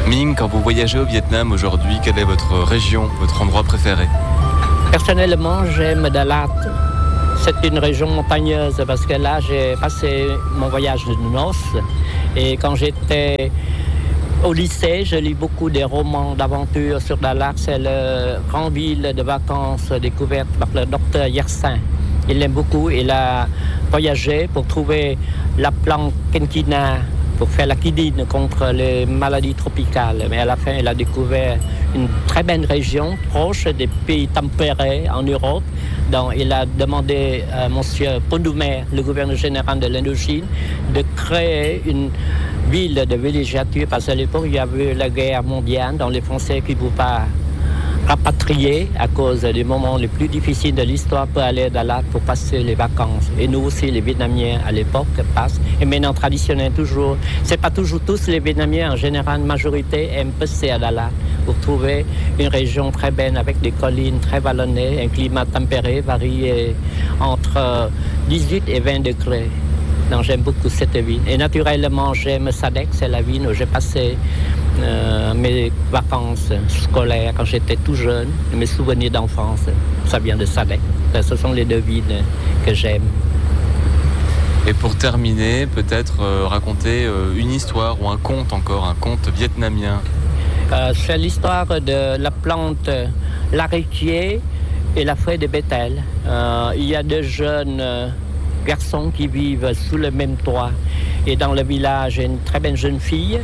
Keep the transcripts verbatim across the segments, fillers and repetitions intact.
Minh, quand vous voyagez au Vietnam aujourd'hui, quelle est votre région, votre endroit préféré? Personnellement, j'aime Dalat. C'est une région montagneuse parce que là, j'ai passé mon voyage de noces. Et quand j'étais au lycée, je lis beaucoup des romans d'aventure sur Dalat. C'est la grande ville de vacances découverte par le docteur Yersin. Il l'aime beaucoup. Il a voyagé pour trouver la plante Kenkina pour faire la quinine contre les maladies tropicales. Mais à la fin, il a découvert une très belle région proche des pays tempérés en Europe. Donc, il a demandé à M. Pondoumer, le gouverneur général de l'Indochine, de créer une ville de villégiature parce qu'à l'époque, il y avait la guerre mondiale, dont les Français qui ne pouvaient pas rapatriés à cause des moments les plus difficiles de l'histoire pour aller à Dalat pour passer les vacances. Et nous aussi, les Vietnamiens à l'époque passent. Et maintenant, traditionnel toujours. C'est pas toujours tous les Vietnamiens, en général, majorité aiment passer à Dalat pour trouver une région très belle avec des collines très vallonnées, un climat tempéré, varié entre dix-huit et vingt degrés. Donc j'aime beaucoup cette ville. Et naturellement, j'aime Sadek, c'est la ville où j'ai passé euh, mes vacances scolaires quand j'étais tout jeune. Mes souvenirs d'enfance, ça vient de Sadek. Ce sont les deux villes que j'aime. Et pour terminer, peut-être euh, raconter euh, une histoire ou un conte encore, un conte vietnamien. Euh, c'est l'histoire de la plante l'arachier et la feuille de bétel. Euh, il y a deux jeunes euh, garçons qui vivent sous le même toit. Et dans le village, il y a une très belle jeune fille.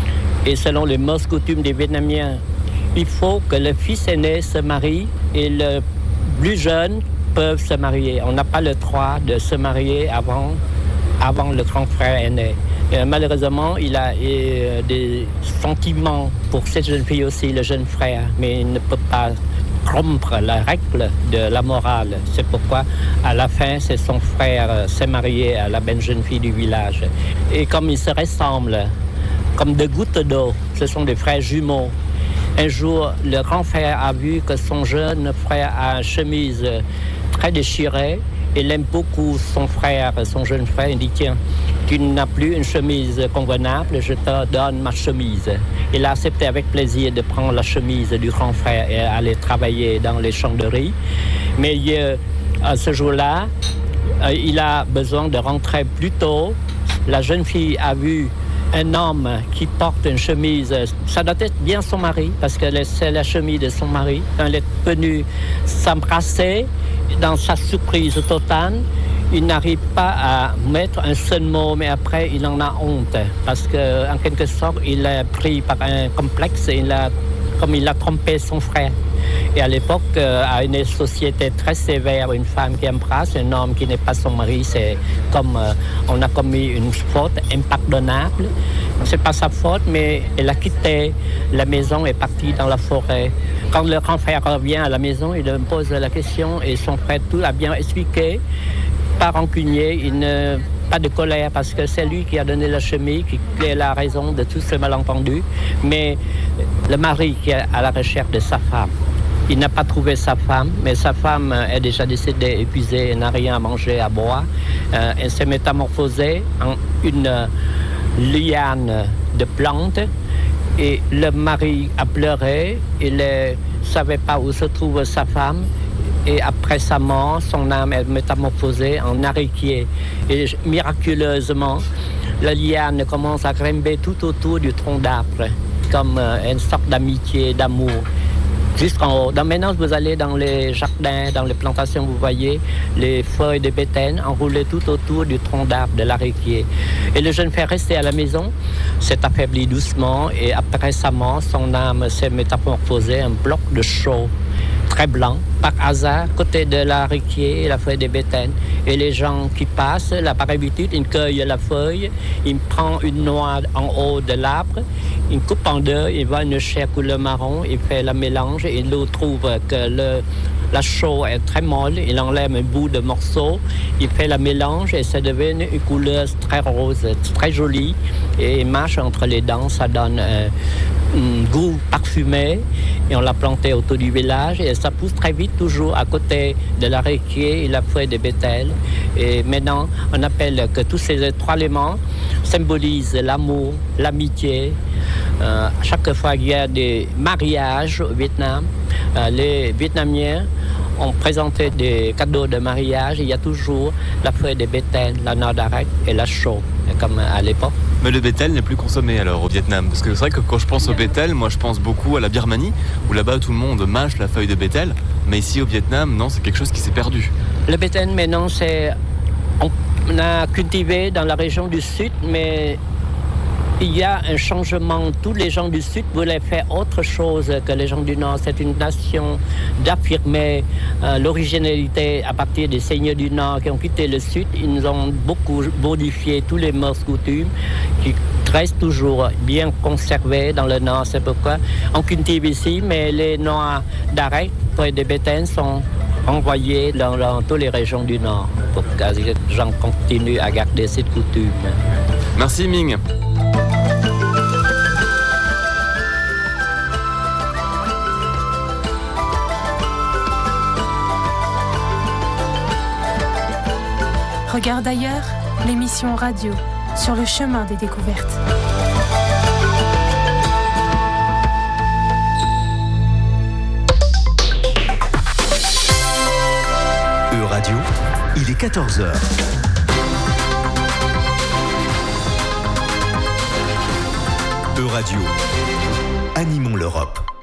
Et selon les mœurs coutumes des Vietnamiens, il faut que le fils aîné se marie et le plus jeune peuvent se marier. On n'a pas le droit de se marier avant, avant le grand frère aîné. Et malheureusement, il a euh, des sentiments pour cette jeune fille aussi, le jeune frère, mais il ne peut pas rompre la règle de la morale. C'est pourquoi, à la fin, c'est son frère euh, s'est marié à la belle jeune fille du village. Et comme ils se ressemblent, comme deux gouttes d'eau, ce sont des frères jumeaux. Un jour, le grand frère a vu que son jeune frère a une chemise très déchirée. Il aime beaucoup son frère, son jeune frère. Il dit, tiens, tu n'as plus une chemise convenable, je te donne ma chemise. Il a accepté avec plaisir de prendre la chemise du grand frère et aller travailler dans les champs de riz. Mais euh, à ce jour-là, euh, il a besoin de rentrer plus tôt. La jeune fille a vu un homme qui porte une chemise, ça doit être bien son mari, parce que c'est la chemise de son mari. Elle est venue s'embrasser. Dans sa surprise totale, il n'arrive pas à mettre un seul mot, mais après, il en a honte. Parce qu'en quelque sorte, il est pris par un complexe, il a, comme il a trompé son frère. Et à l'époque, euh, à une société très sévère, une femme qui embrasse un homme qui n'est pas son mari, c'est comme euh, on a commis une faute impardonnable. C'est pas sa faute, mais elle a quitté la maison et est partie dans la forêt. Quand le grand frère revient à la maison, il me pose la question et son frère tout a bien expliqué. Pas rancunier, il ne pas de colère parce que c'est lui qui a donné la chemise, qui est la raison de tout ce malentendu. Mais le mari qui est à la recherche de sa femme, il n'a pas trouvé sa femme, mais sa femme est déjà décédée, épuisée, elle n'a rien à manger, à boire. Euh, elle s'est métamorphosée en une liane de plantes et le mari a pleuré, il ne savait pas où se trouve sa femme. Et après sa mort, son âme est métamorphosée en arachier. Et miraculeusement, la liane commence à grimper tout autour du tronc d'arbre, comme une sorte d'amitié, d'amour, jusqu'en haut. Donc maintenant, vous allez dans les jardins, dans les plantations, vous voyez les feuilles de bétail enroulées tout autour du tronc d'arbre de l'arachier. Et le jeune frère resté à la maison, s'est affaibli doucement et après sa mort, son âme s'est métamorphosée en bloc de chaux très blanc, par hasard, côté de l'arachier et la feuille de bétail. Et les gens qui passent, là, par habitude, ils cueillent la feuille, ils prennent une noix en haut de l'arbre, ils coupent en deux, ils voient une chair couleur marron, ils font le mélange, et l'autre trouve que le, la chaux est très molle, il enlève un bout de morceau, il fait le mélange et ça devient une couleur très rose, très jolie, et il marche entre les dents, ça donne un, un goût parfumé, et on l'a planté autour du village, et ça pousse très vite, toujours à côté de l'arachier et la feuille de bétail. Et maintenant, on appelle que tous ces trois éléments symbolisent l'amour, l'amitié, Euh, chaque fois qu'il y a des mariages au Vietnam, euh, les Vietnamiens ont présenté des cadeaux de mariage. Il y a toujours la feuille de bétel, la noix d'arec et la chaux, comme à l'époque. Mais le bétel n'est plus consommé alors au Vietnam. Parce que c'est vrai que quand je pense au bétel, moi je pense beaucoup à la Birmanie, où là-bas tout le monde mâche la feuille de bétel. Mais ici au Vietnam, non, c'est quelque chose qui s'est perdu. Le bétel maintenant, c'est... On a cultivé dans la région du Sud, mais il y a un changement. Tous les gens du Sud voulaient faire autre chose que les gens du Nord. C'est une nation d'affirmer euh, l'originalité à partir des seigneurs du Nord qui ont quitté le Sud. Ils nous ont beaucoup modifié tous les mœurs coutumes qui restent toujours bien conservés dans le Nord. C'est pourquoi on cultive ici, mais les noix d'arec, feuilles de bétel sont envoyées dans, dans toutes les régions du Nord pour que les gens continuent à garder cette coutume. Merci Ming. Regarde ailleurs, l'émission radio sur le chemin des découvertes. E-Radio, il est quatorze heures. E-Radio, animons l'Europe.